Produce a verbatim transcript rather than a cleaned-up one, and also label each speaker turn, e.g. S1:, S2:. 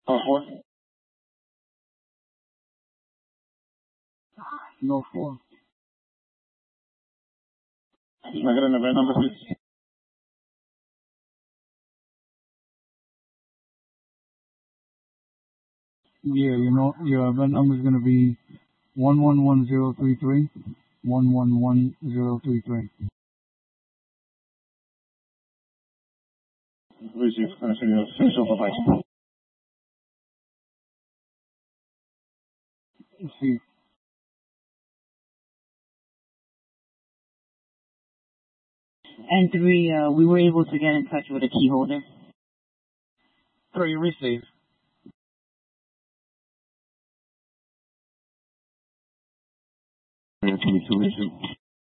S1: Oh, four?
S2: No four.
S1: Can I get an event number, please?
S2: Yeah, you know, your event number is going to be one one one zero three three. one one one zero three three.
S1: Receive. Finish off, bye.
S2: See.
S3: And three, uh, we were able to get in touch with a key holder.
S2: Three, receive.
S1: twenty-two, receive.